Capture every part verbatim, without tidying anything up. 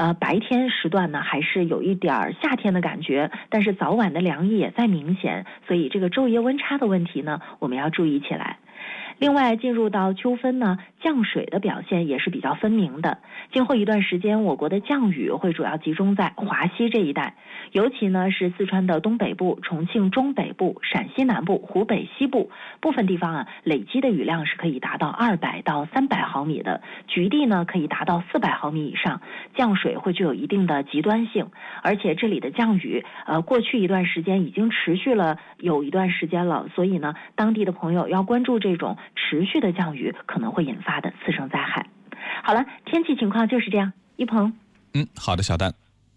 呃，白天时段呢还是有一点夏天的感觉，但是早晚的凉意也在明显，所以这个昼夜温差的问题呢，我们要注意起来。另外，进入到秋分呢，降水的表现也是比较分明的。今后一段时间，我国的降雨会主要集中在华西这一带，尤其呢是四川的东北部、重庆中北部、陕西南部、湖北西部部分地方啊，累积的雨量是可以达到二百到三百毫米的，局地呢可以达到四百毫米以上，降水会具有一定的极端性。而且这里的降雨，呃，过去一段时间已经持续了有一段时间了，所以呢，当地的朋友要关注这种持续的降雨可能会引发的次生灾害。好了，天气情况就是这样。一鹏， 嗯，好的，小丹。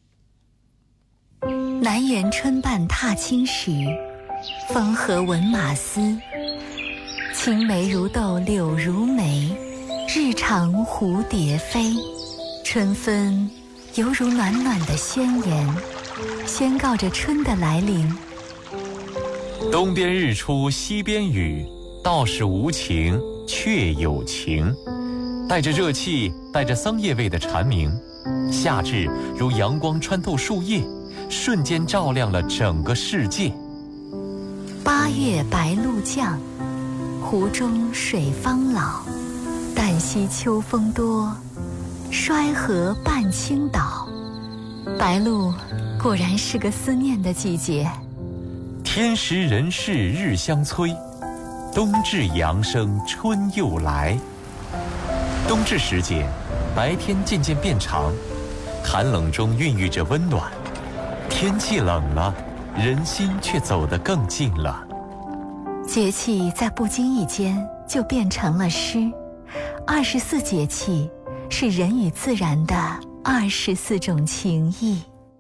南园春半踏青时，风和闻马嘶。青梅如豆柳如眉，日长蝴蝶飞。春分犹如暖暖的宣言，宣告着春的来临。 东边日出西边雨，道是无晴却有晴。带着热气，带着桑叶味的蝉鸣，夏至如阳光穿透树叶，瞬间照亮了整个世界。 八月白露降，湖中水方老。旦夕秋风多，衰河半倾倒。白露果然是个思念的季节。 天时人事日相催，冬至阳生春又来。冬至时节，白天渐渐变长，寒冷中孕育着温暖。天气冷了，人心却走得更近了。 节气在不经意间就变成了诗。二十四节气是人与自然的二十四种情谊。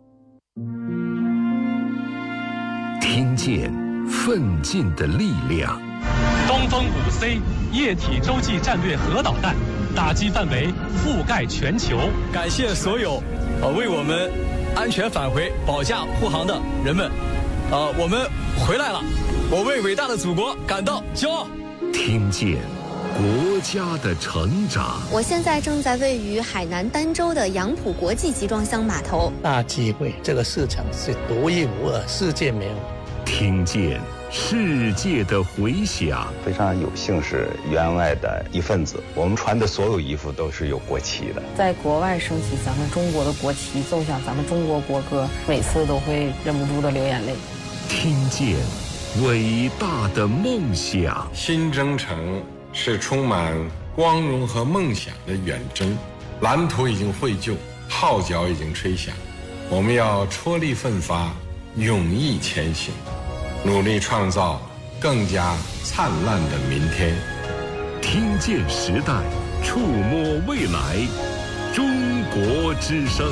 听见奋进的力量。 东风五 C 液体洲际战略核导弹，打击范围覆盖全球。 感谢所有呃为我们安全返回保驾护航的人们，呃，我们回来了，我为伟大的祖国感到骄傲。 听见国家的成长。 我现在正在位于海南儋州的杨浦国际集装箱码头。 大机会，这个市场是独一无二，世界没有。 听见世界的回响。 非常有幸是员外的一份子，我们穿的所有衣服都是有国旗的。 在国外升起咱们中国的国旗，奏响咱们中国国歌，每次都会忍不住的流眼泪。 听见伟大的梦想。 新征程是充满光荣和梦想的远征，蓝图已经绘就，号角已经吹响，我们要踔厉奋发，勇毅前行，努力创造更加灿烂的明天。 听见时代，触摸未来，中国之声。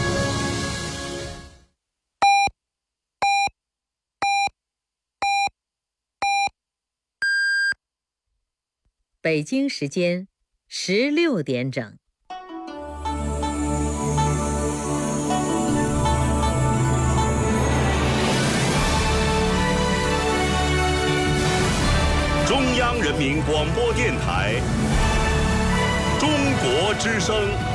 北京时间十六点整。 中央人民广播电台，中国之声。